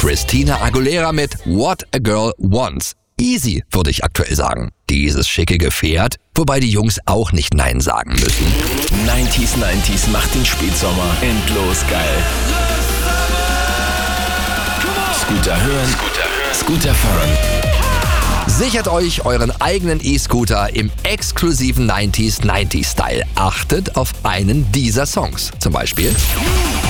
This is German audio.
Christina Aguilera mit What a Girl Wants. Easy, würde ich aktuell sagen. Dieses schicke Gefährt, wobei die Jungs auch nicht Nein sagen müssen. 90s macht den Spätsommer endlos geil. Scooter hören, Scooter fahren. Sichert euch euren eigenen E-Scooter im exklusiven 90s Style. Achtet auf einen dieser Songs. Zum Beispiel